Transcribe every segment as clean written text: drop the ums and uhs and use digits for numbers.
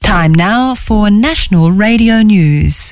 Time now for National Radio News.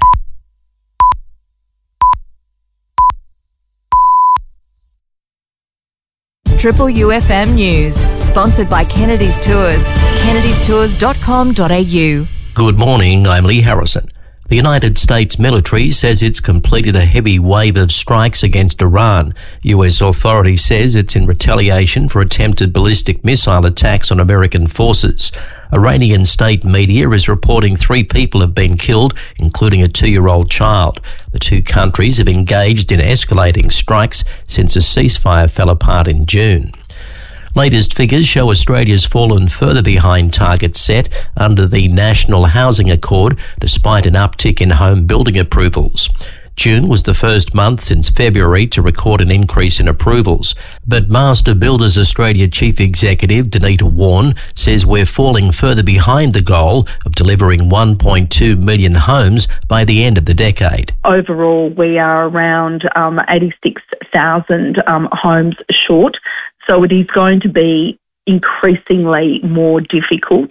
Triple UFM News, sponsored by Kennedy's Tours, kennedystours.com.au. Good morning, I'm Lee Harrison. The United States military says it's completed a heavy wave of strikes against Iran. US authorities says it's in retaliation for attempted ballistic missile attacks on American forces. Iranian state media is reporting 3 people have been killed, including a 2-year-old child. The two countries have engaged in escalating strikes since a ceasefire fell apart in June. Latest figures show Australia's fallen further behind targets set under the National Housing Accord, despite an uptick in home building approvals. June was the first month since February to record an increase in approvals. But Master Builders Australia Chief Executive Danita Warren says we're falling further behind the goal of delivering 1.2 million homes by the end of the decade. Overall, we are around 86,000 homes short. So it is going to be increasingly more difficult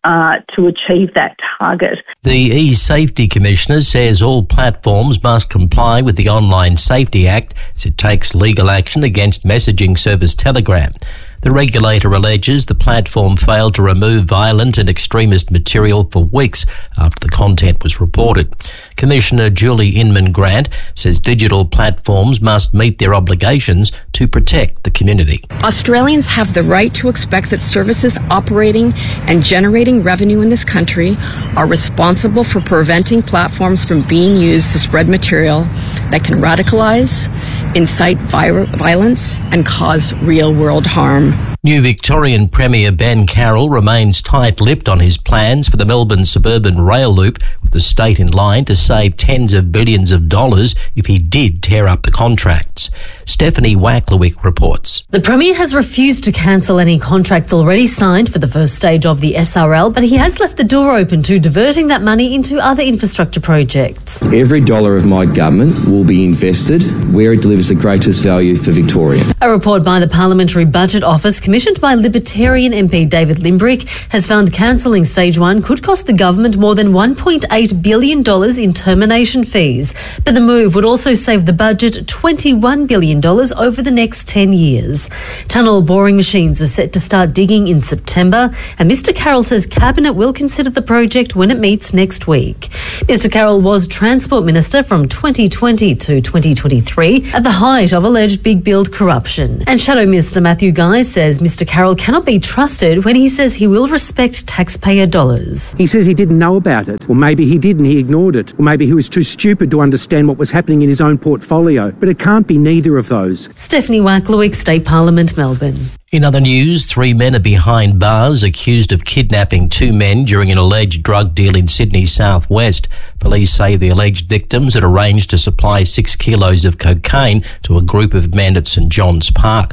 to achieve that target. The E-Safety Commissioner says all platforms must comply with the Online Safety Act as it takes legal action against messaging service Telegram. The regulator alleges the platform failed to remove violent and extremist material for weeks after the content was reported. Commissioner Julie Inman-Grant says digital platforms must meet their obligations to protect the community. Australians have the right to expect that services operating and generating revenue in this country are responsible for preventing platforms from being used to spread material that can radicalise, incite violence and cause real-world harm. New Victorian Premier Ben Carroll remains tight-lipped on his plans for the Melbourne suburban rail loop, with the state in line to save tens of billions of dollars if he did tear up the contracts. Stephanie Wacklewick reports. The Premier has refused to cancel any contracts already signed for the first stage of the SRL, but he has left the door open to diverting that money into other infrastructure projects. Every dollar of my government will be invested where it delivers the greatest value for Victoria. A report by the Parliamentary Budget Office, commissioned by Libertarian MP David Limbrick, has found cancelling Stage 1 could cost the government more than $1.8 billion in termination fees. But the move would also save the budget $21 billion over the next 10 years. Tunnel boring machines are set to start digging in September, and Mr Carroll says Cabinet will consider the project when it meets next week. Mr Carroll was Transport Minister from 2020 to 2023 at the height of alleged big build corruption. And Shadow Minister Matthew Guy says Mr Carroll cannot be trusted when he says he will respect taxpayer dollars. He says he didn't know about it, or maybe he did and he ignored it, or maybe he was too stupid to understand what was happening in his own portfolio. But it can't be neither of those. Stephanie Wacklewick, State Parliament, Melbourne. In other news, 3 men are behind bars accused of kidnapping 2 men during an alleged drug deal in Sydney southwest. Police say the alleged victims had arranged to supply 6 kilos of cocaine to a group of men at St John's Park.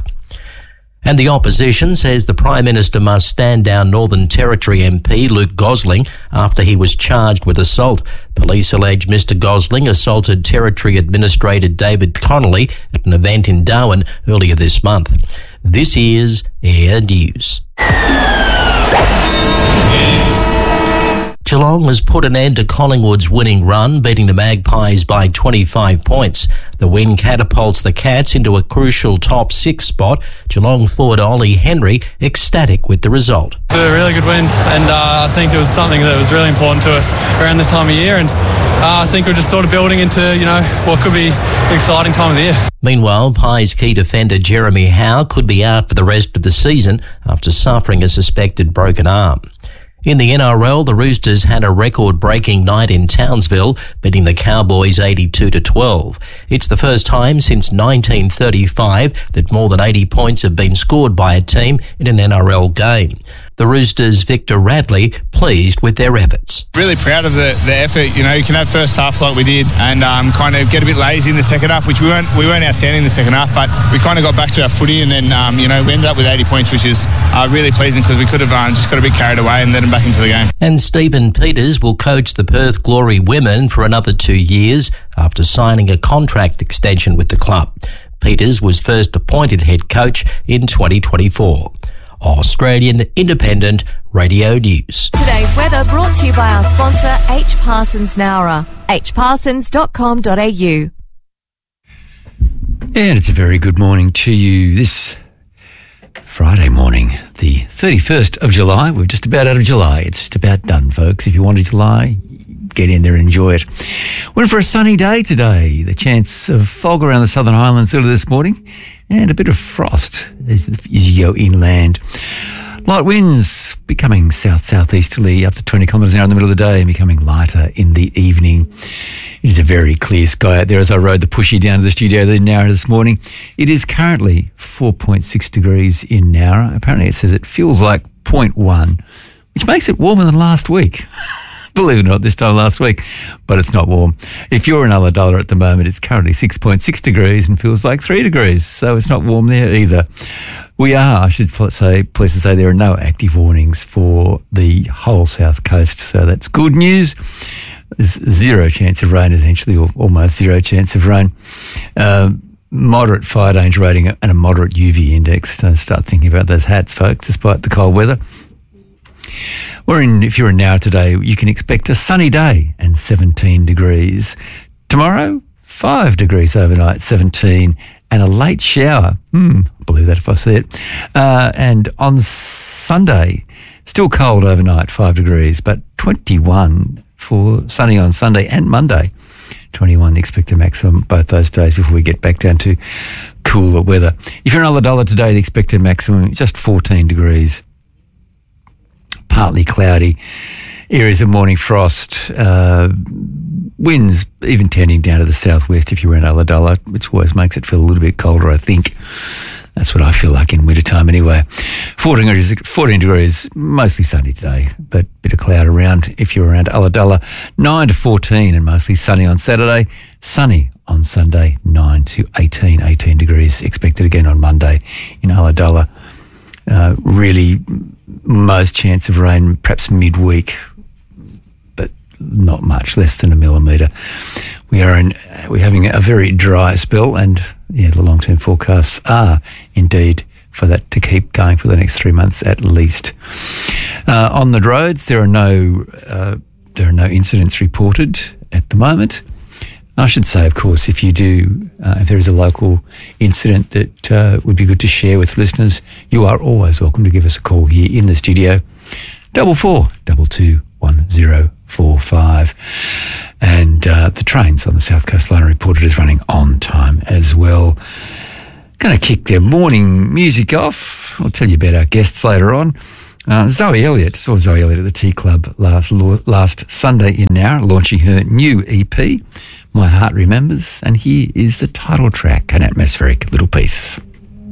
And the opposition says the Prime Minister must stand down Northern Territory MP Luke Gosling after he was charged with assault. Police allege Mr Gosling assaulted Territory Administrator David Connolly at an event in Darwin earlier this month. This is Air News. Geelong has put an end to Collingwood's winning run, beating the Magpies by 25 points. The win catapults the Cats into a crucial top 6 spot. Geelong forward Ollie Henry ecstatic with the result. It's a really good win, and I think it was something that was really important to us around this time of year, and I think we're just sort of building into, what could be an exciting time of the year. Meanwhile, Pies key defender Jeremy Howe could be out for the rest of the season after suffering a suspected broken arm. In the NRL, the Roosters had a record-breaking night in Townsville, beating the Cowboys 82-12. It's the first time since 1935 that more than 80 points have been scored by a team in an NRL game. The Roosters' Victor Radley pleased with their efforts. Really proud of the effort. You can have first half like we did and kind of get a bit lazy in the second half, which we weren't outstanding in the second half, but we kind of got back to our footy, and then we ended up with 80 points, which is really pleasing because we could have just got a bit carried away and let them back into the game. And Stephen Peters will coach the Perth Glory women for another 2 years after signing a contract extension with the club. Peters was first appointed head coach in 2024. Australian Independent Radio News. Today's weather brought to you by our sponsor, H. Parsons Nowra. hparsons.com.au. And it's a very good morning to you this Friday morning, the 31st of July. We're just about out of July. It's just about done, folks. If you wanted July, get in there and enjoy it. We're in for a sunny day today. The chance of fog around the Southern Highlands early this morning and a bit of frost as you go inland. Light winds becoming south-southeasterly up to 20 kilometres an hour in the middle of the day and becoming lighter in the evening. It is a very clear sky out there as I rode the pushy down to the studio in Nowra this morning. It is currently 4.6 degrees in Nowra. Apparently it says it feels like 0.1, which makes it warmer than last week. Believe it or not, this time last week, but it's not warm. If you're in Ulladulla at the moment, it's currently 6.6 degrees and feels like 3 degrees, so it's not warm there either. We are, I should say, pleased to say there are no active warnings for the whole south coast, so that's good news. There's zero chance of rain, essentially, or almost zero chance of rain. Moderate fire danger rating and a moderate UV index. So start thinking about those hats, folks, despite the cold weather. If you're in Nowra today, you can expect a sunny day and 17 degrees. Tomorrow, 5 degrees overnight, 17, and a late shower. Believe that if I see it. And on Sunday, still cold overnight, 5 degrees, but 21 for sunny on Sunday and Monday. 21 expected maximum both those days before we get back down to cooler weather. If you're in Ulladulla today, the expected maximum is just 14 degrees. Partly cloudy, areas of morning frost, winds even tending down to the southwest if you're in Ulladulla, which always makes it feel a little bit colder, I think. That's what I feel like in wintertime anyway. 14 degrees, mostly sunny today, but a bit of cloud around if you're around Ulladulla. 9 to 14 and mostly sunny on Saturday. Sunny on Sunday, 9 to 18 degrees expected again on Monday in Ulladulla. Really, most chance of rain perhaps midweek, but not much, less than a millimetre. We're having a very dry spell, and the long-term forecasts are indeed for that to keep going for the next 3 months at least. On the roads, there are no incidents reported at the moment. I should say, of course, if there is a local incident that would be good to share with listeners, you are always welcome to give us a call here in the studio, 44 22 1045. And the trains on the South Coast Line reported as running on time as well. Going to kick their morning music off. I'll tell you about our guests later on. Zoe Elliott, saw Zoe Elliott at the Tea Club last Sunday in Nowra, launching her new EP, My Heart Remembers, and here is the title track, an atmospheric little piece.